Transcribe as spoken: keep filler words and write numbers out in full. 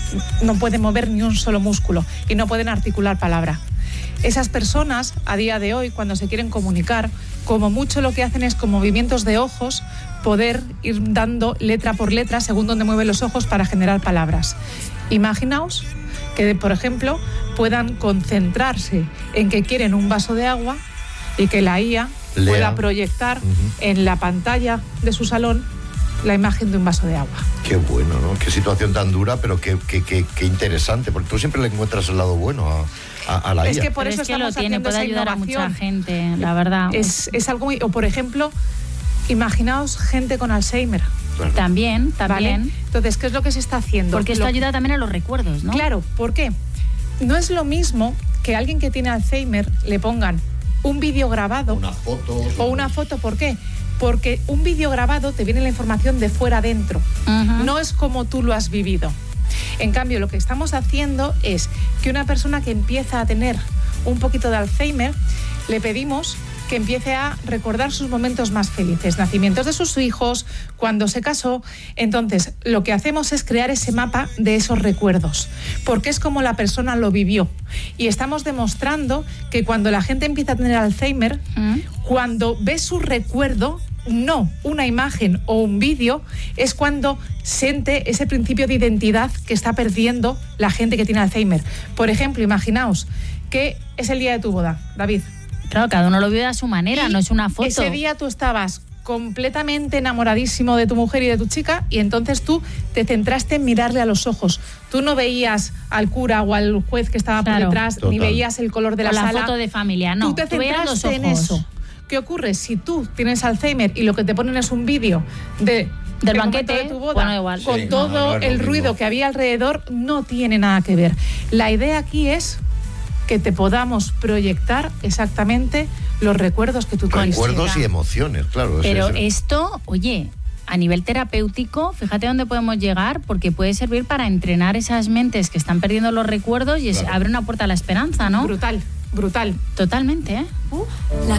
no pueden mover ni un solo músculo y no pueden articular palabra. Esas personas, a día de hoy, cuando se quieren comunicar, como mucho lo que hacen es con movimientos de ojos poder ir dando letra por letra según donde mueven los ojos para generar palabras. Imaginaos que, por ejemplo, puedan concentrarse en que quieren un vaso de agua y que la I A Lea. pueda proyectar uh-huh. en la pantalla de su salón la imagen de un vaso de agua. Qué bueno, ¿no? Qué situación tan dura, pero qué, qué, qué, qué interesante, porque tú siempre le encuentras el lado bueno a, a, a la es I A. Que por pero eso es que estamos lo tiene, haciendo puede esa ayudar innovación. a mucha gente, la verdad. Es, es algo muy... O, por ejemplo, imaginaos gente con Alzheimer. Claro. También, también. ¿Vale? Entonces, ¿qué es lo que se está haciendo? Porque esto lo... ayuda también a los recuerdos, ¿no? Claro, ¿por qué? No es lo mismo que a alguien que tiene Alzheimer le pongan un vídeo grabado una foto, o una foto. ¿Por qué? Porque un vídeo grabado te viene la información de fuera adentro. Uh-huh. No es como tú lo has vivido. En cambio, lo que estamos haciendo es que una persona que empieza a tener un poquito de Alzheimer, le pedimos que empiece a recordar sus momentos más felices, nacimientos de sus hijos, cuando se casó. Entonces, lo que hacemos es crear ese mapa de esos recuerdos, porque es como la persona lo vivió. Y estamos demostrando que cuando la gente empieza a tener Alzheimer, ¿Mm? cuando ve su recuerdo, no una imagen o un vídeo, es cuando siente ese principio de identidad que está perdiendo la gente que tiene Alzheimer. Por ejemplo, imaginaos que es el día de tu boda, David. Claro, cada uno lo vive a su manera, y no es una foto. Ese día tú estabas completamente enamoradísimo de tu mujer y de tu chica, y entonces tú te centraste en mirarle a los ojos. Tú no veías al cura o al juez que estaba claro, por detrás, total. Ni veías el color de la o sala. la foto de familia, no. Tú te tú centraste los ojos. en eso. ¿Qué ocurre? Si tú tienes Alzheimer y lo que te ponen es un vídeo de... del banquete de tu boda, bueno, igual. con sí, todo no, no, no, el no, ruido no. que había alrededor, no tiene nada que ver. La idea aquí es que te podamos proyectar exactamente los recuerdos que tú tienes. Recuerdos y emociones, claro. Pero es, es, esto, oye, a nivel terapéutico, fíjate dónde podemos llegar, porque puede servir para entrenar esas mentes que están perdiendo los recuerdos y claro. es, abre una puerta a la esperanza, ¿no? Brutal, brutal. Totalmente, ¿eh? Uh, la